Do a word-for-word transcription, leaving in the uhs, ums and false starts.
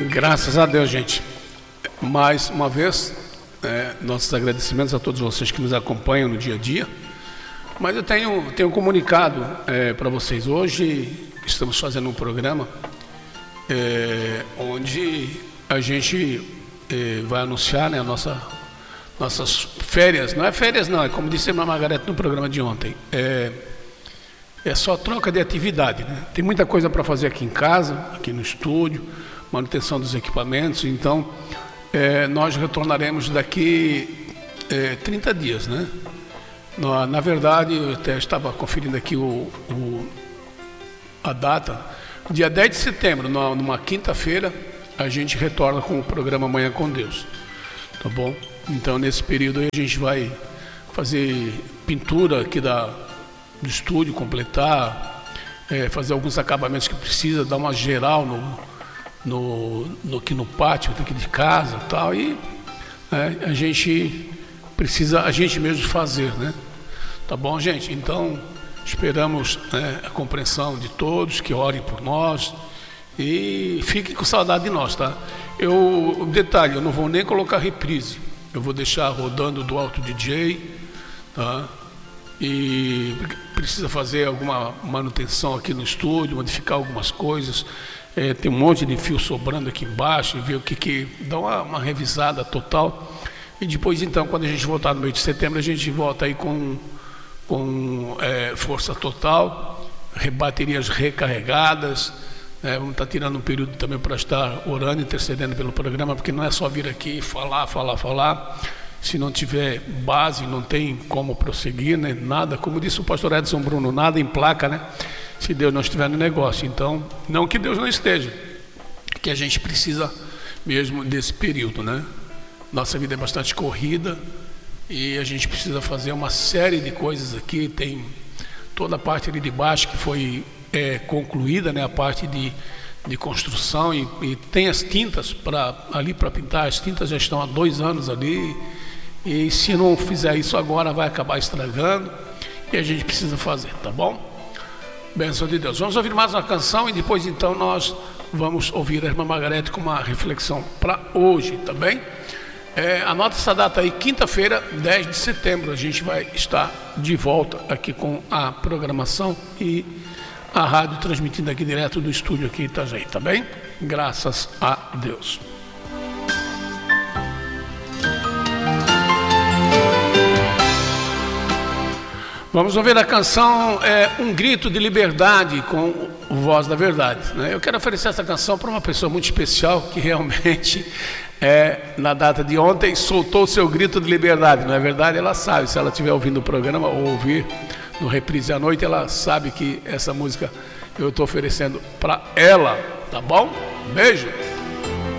Graças a Deus, gente. Mais uma vez, é, nossos agradecimentos a todos vocês que nos acompanham no dia a dia. Mas eu tenho, tenho um comunicado é, para vocês. Hoje estamos fazendo um programa é, onde a gente é, vai anunciar, né, a nossa, nossas férias. Não é férias não, é como disse a Margarete no programa de ontem. É, é só troca de atividade, né? Tem muita coisa para fazer aqui em casa, aqui no estúdio, manutenção dos equipamentos. Então, é, nós retornaremos daqui é, trinta dias, né? Na, na verdade, eu até estava conferindo aqui o, o, a data. Dia dez de setembro, numa, numa quinta-feira, a gente retorna com o programa Manhã com Deus. Tá bom? Então, nesse período aí, a gente vai fazer pintura aqui da, do estúdio, completar, é, fazer alguns acabamentos que precisa, dar uma geral no, no, no, aqui no pátio aqui de casa e tal. E é, a gente precisa a gente mesmo fazer, né? Tá bom, gente? Então, esperamos, né, a compreensão de todos, que orem por nós e fiquem com saudade de nós, tá? Eu, detalhe, eu não vou nem colocar reprise, eu vou deixar rodando do alto D J, tá? E precisa fazer alguma manutenção aqui no estúdio, modificar algumas coisas. É, tem um monte de fio sobrando aqui embaixo, e ver o que que dá uma, uma revisada total. E depois, então, quando a gente voltar no mês de setembro, a gente volta aí com, com é, força total, baterias recarregadas, né? Vamos estar tirando um período também para estar orando, intercedendo pelo programa, porque não é só vir aqui e falar, falar, falar. Se não tiver base, não tem como prosseguir, né? Nada, como disse o pastor Edson Bruno, nada em placa, né? Se Deus não estiver no negócio. Então, não que Deus não esteja, que a gente precisa mesmo desse período, né? Nossa vida é bastante corrida e a gente precisa fazer uma série de coisas aqui. Tem toda a parte ali de baixo que foi é, concluída, né? A parte de, de construção e, e tem as tintas pra, ali para pintar. As tintas já estão há dois anos ali e se não fizer isso agora vai acabar estragando e a gente precisa fazer, tá bom? Bênção de Deus. Vamos ouvir mais uma canção e depois então nós vamos ouvir a irmã Margarete com uma reflexão para hoje, tá bem? É, anota essa data aí, quinta-feira, dez de setembro, a gente vai estar de volta aqui com a programação e a rádio transmitindo aqui direto do estúdio aqui em Itajaí, tá bem? Graças a Deus. Vamos ouvir a canção é, Um Grito de Liberdade com o Voz da Verdade, né? Eu quero oferecer essa canção para uma pessoa muito especial que realmente, é, na data de ontem, soltou seu grito de liberdade. Não é verdade? Ela sabe, se ela estiver ouvindo o programa ou ouvir no reprise à noite, ela sabe que essa música eu estou oferecendo para ela, tá bom? Beijo!